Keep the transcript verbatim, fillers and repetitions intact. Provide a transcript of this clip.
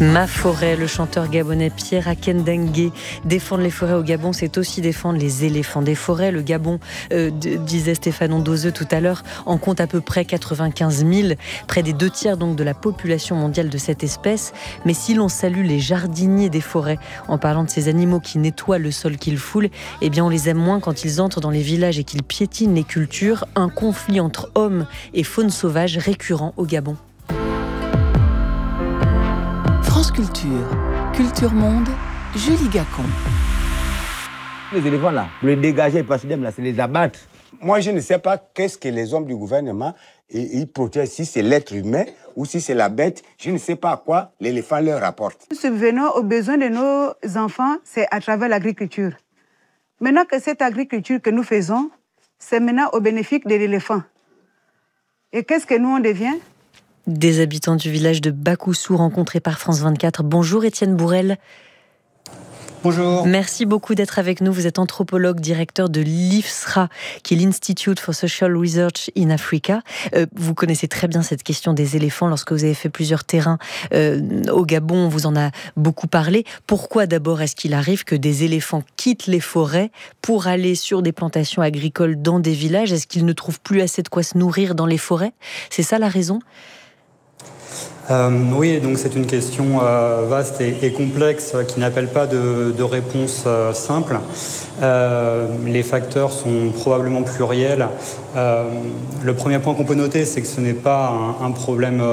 Ma forêt, le chanteur gabonais Pierre Akendengue. Défendre les forêts au Gabon, c'est aussi défendre les éléphants des forêts. Le Gabon, euh, d- disait Stéphane Ondozeux tout à l'heure, en compte à peu près quatre-vingt-quinze mille, près des deux tiers donc de la population mondiale de cette espèce. Mais si l'on salue les jardiniers des forêts en parlant de ces animaux qui nettoient le sol qu'ils foulent, eh bien on les aime moins quand ils entrent dans les villages et qu'ils piétinent les cultures. Un conflit entre hommes et faune sauvage récurrent au Gabon. France Culture, Culture Monde, Julie Gacon. Les éléphants là, pour les dégager, parce que là, c'est les abattre. Moi, je ne sais pas qu'est-ce que les hommes du gouvernement et, ils protègent, si c'est l'être humain ou si c'est la bête. Je ne sais pas à quoi l'éléphant leur rapporte. Nous subvenons aux besoins de nos enfants, c'est à travers l'agriculture. Maintenant que cette agriculture que nous faisons, c'est maintenant au bénéfice de l'éléphant. Et qu'est-ce que nous on devient ? Des habitants du village de Bakoussou rencontrés par France vingt-quatre. Bonjour Étienne Bourrel. Bonjour. Merci beaucoup d'être avec nous. Vous êtes anthropologue, directeur de l'I F S R A, qui est l'Institute for Social Research in Africa. Euh, vous connaissez très bien cette question des éléphants lorsque vous avez fait plusieurs terrains euh, au Gabon. On vous en a beaucoup parlé. Pourquoi d'abord est-ce qu'il arrive que des éléphants quittent les forêts pour aller sur des plantations agricoles dans des villages ? Est-ce qu'ils ne trouvent plus assez de quoi se nourrir dans les forêts ? C'est ça la raison ? Euh, oui, donc c'est une question euh, vaste et, et complexe euh, qui n'appelle pas de, de réponse euh, simple. Euh, les facteurs sont probablement pluriels. Euh, le premier point qu'on peut noter, c'est que ce n'est pas un, un problème